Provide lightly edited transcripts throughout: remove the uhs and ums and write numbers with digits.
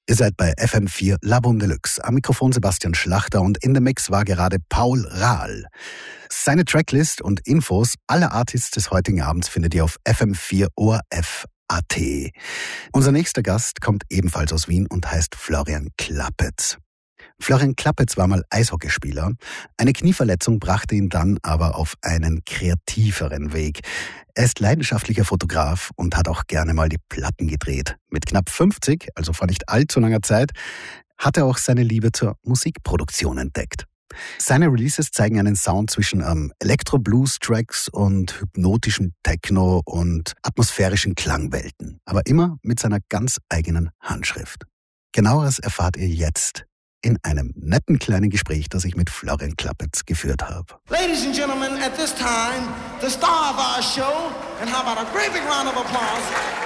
Ihr seid bei FM4 Labum Deluxe. Am Mikrofon Sebastian Schlachter und in der Mix war gerade Paul Rahl. Seine Tracklist und Infos aller Artists des heutigen Abends findet ihr auf FM4 ORF.at. Unser nächster Gast kommt ebenfalls aus Wien und heißt Florian Klappetz. Florian Klappetz war mal Eishockeyspieler. Eine Knieverletzung brachte ihn dann aber auf einen kreativeren Weg. Er ist leidenschaftlicher Fotograf und hat auch gerne mal die Platten gedreht. Mit knapp 50, also vor nicht allzu langer Zeit, hat er auch seine Liebe zur Musikproduktion entdeckt. Seine Releases zeigen einen Sound zwischen Elektro-Blues-Tracks und hypnotischem Techno und atmosphärischen Klangwelten, aber immer mit seiner ganz eigenen Handschrift. Genaueres erfahrt ihr jetzt in einem netten kleinen Gespräch, das ich mit Florian Klappetz geführt habe. Ladies and gentlemen, at this time, the star of our show, and how about a great big round of applause?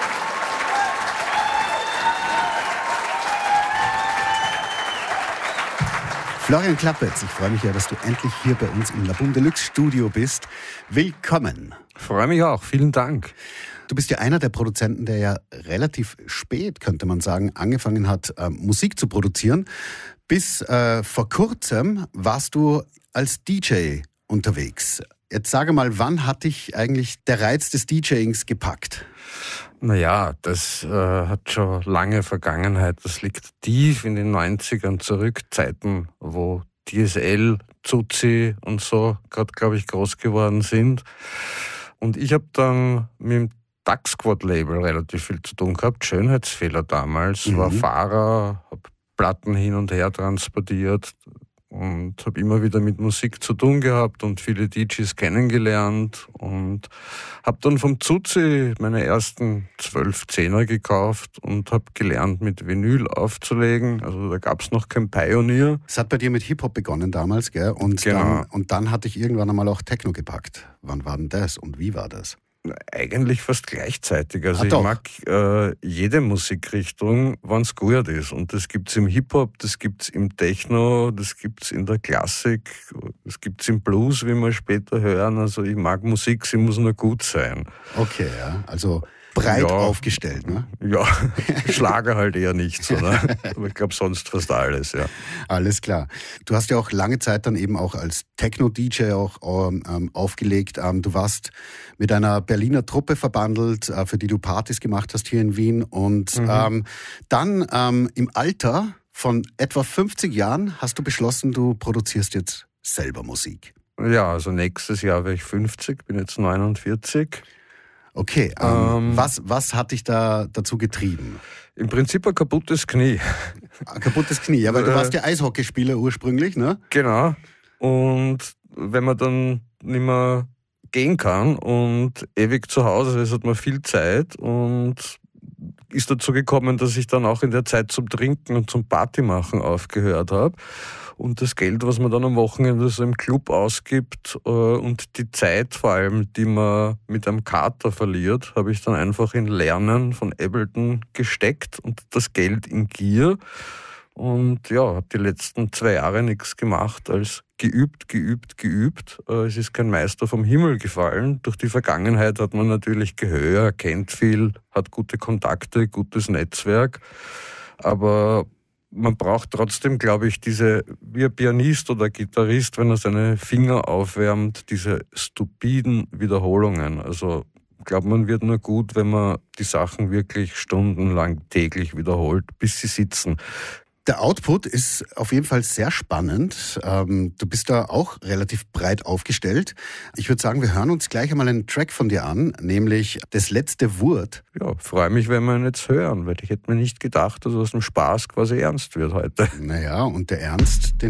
Florian Klappetz, ich freue mich ja, dass du endlich hier bei uns im Labum Deluxe Studio bist. Willkommen. Ich freue mich auch, vielen Dank. Du bist ja einer der Produzenten, der ja relativ spät, könnte man sagen, angefangen hat, Musik zu produzieren. Bis vor kurzem warst du als DJ unterwegs. Jetzt sage mal, wann hat dich eigentlich der Reiz des DJings gepackt? Naja, das hat schon lange Vergangenheit. Das liegt tief in den 90ern zurück. Zeiten, wo DSL, Zuzi und so gerade, glaube ich, groß geworden sind. Und ich habe dann mit dem Duck-Squad-Label relativ viel zu tun gehabt. Schönheitsfehler damals. War Fahrer, habe Platten hin und her transportiert und habe immer wieder mit Musik zu tun gehabt und viele DJs kennengelernt und habe dann vom Zuzi meine ersten 12 Zehner gekauft und habe gelernt, mit Vinyl aufzulegen. Also da gab es noch kein Pioneer. Es hat bei dir mit Hip-Hop begonnen damals, gell? Und, genau. Dann hatte ich irgendwann einmal auch Techno gepackt. Wann war denn das und wie war das? Eigentlich fast gleichzeitig. Also ich doch. mag jede Musikrichtung, wenn es gut ist. Und das gibt's im Hip-Hop, das gibt's im Techno, das gibt's in der Klassik, das gibt's im Blues, wie wir später hören. Also ich mag Musik, sie muss nur gut sein. Okay, ja. Also breit aufgestellt, ne? Ja, Schlager halt eher nicht so, ne? Aber ich glaube sonst fast alles, ja. Alles klar. Du hast ja auch lange Zeit dann eben auch als Techno-DJ auch aufgelegt. Du warst mit einer Berliner Truppe verbandelt, für die du Partys gemacht hast hier in Wien. Und dann im Alter von etwa 50 Jahren hast du beschlossen, du produzierst jetzt selber Musik. Ja, also nächstes Jahr wäre ich 50, bin jetzt 49. Okay, was hat dich da dazu getrieben? Im Prinzip ein kaputtes Knie. Ein kaputtes Knie, ja, weil du warst ja Eishockeyspieler ursprünglich, ne? Genau. Und wenn man dann nicht mehr gehen kann und ewig zu Hause ist, hat man viel Zeit und ist dazu gekommen, dass ich dann auch in der Zeit zum Trinken und zum Partymachen aufgehört habe. Und das Geld, was man dann am Wochenende so im Club ausgibt und die Zeit vor allem, die man mit einem Kater verliert, habe ich dann einfach in Lernen von Ableton gesteckt und das Geld in Gier. Und ja, habe die letzten 2 Jahre nichts gemacht als geübt. Es ist kein Meister vom Himmel gefallen. Durch die Vergangenheit hat man natürlich Gehör, kennt viel, hat gute Kontakte, gutes Netzwerk. Aber man braucht trotzdem, glaube ich, wie ein Pianist oder Gitarrist, wenn er seine Finger aufwärmt, diese stupiden Wiederholungen. Also ich glaube, man wird nur gut, wenn man die Sachen wirklich stundenlang täglich wiederholt, bis sie sitzen. Der Output ist auf jeden Fall sehr spannend. Du bist da auch relativ breit aufgestellt. Ich würde sagen, wir hören uns gleich einmal einen Track von dir an, nämlich Das letzte Wort. Ja, freue mich, wenn wir ihn jetzt hören, weil ich hätte mir nicht gedacht, dass aus dem Spaß quasi ernst wird heute. Naja, und der Ernst, den